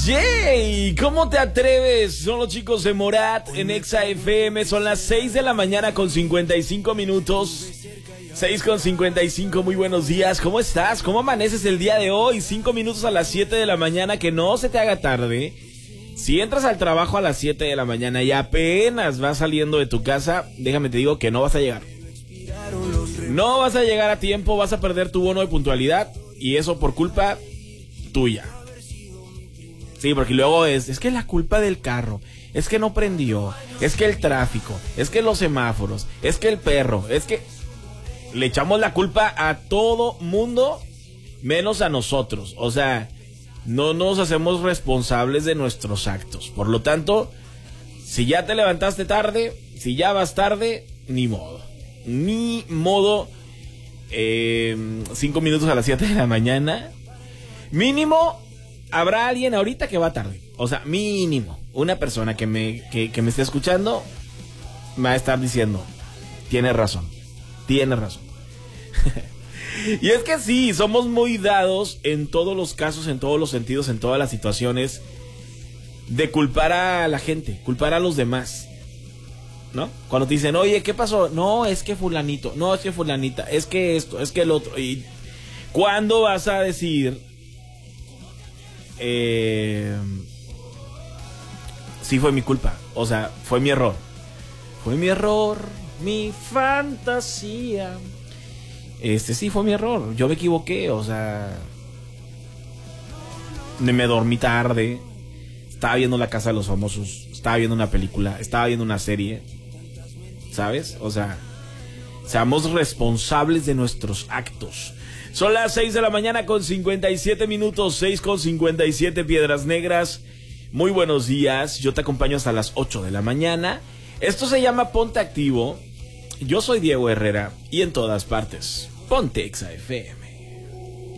Yay, ¿cómo te atreves? Son los chicos de Morat en Exa FM. Son las 6 de la mañana con 55 minutos. 6 con 55, muy buenos días. ¿Cómo estás? ¿Cómo amaneces el día de hoy? 5 minutos a las 7 de la mañana, que no se te haga tarde. Si entras al trabajo a las 7 de la mañana y apenas vas saliendo de tu casa, déjame te digo que no vas a llegar. No vas a llegar a tiempo, vas a perder tu bono de puntualidad y eso por culpa tuya. Sí, porque luego es que la culpa del carro, es que no prendió, es que el tráfico, es que los semáforos, es que el perro, es que le echamos la culpa a todo mundo menos a nosotros. O sea, no nos hacemos responsables de nuestros actos. Por lo tanto, si ya te levantaste tarde, si ya vas tarde, ni modo. Ni modo. 5 minutos a las 7 de la mañana. Mínimo, habrá alguien ahorita que va tarde. O sea, mínimo. Una persona que me esté escuchando me va a estar diciendo, tienes razón. Tienes razón. Y es que sí, somos muy dados en todos los casos, en todos los sentidos, en todas las situaciones, de culpar a la gente, culpar a los demás, ¿no? Cuando te dicen, oye, ¿qué pasó? No, es que fulanito, no, es que fulanita, es que esto, es que el otro. Y ¿cuándo vas a decir sí fue mi culpa? O sea, fue mi error. Fue mi error, mi fantasía. Sí fue mi error, yo me equivoqué, o sea, me dormí tarde, estaba viendo La Casa de los Famosos, estaba viendo una película, estaba viendo una serie, ¿sabes? O sea, seamos responsables de nuestros actos. Son las 6 de la mañana con 57 minutos, 6 con 57, Piedras Negras. Muy buenos días, yo te acompaño hasta las 8 de la mañana. Esto se llama Ponte Activo. Yo soy Diego Herrera y en todas partes, ponte Exa FM.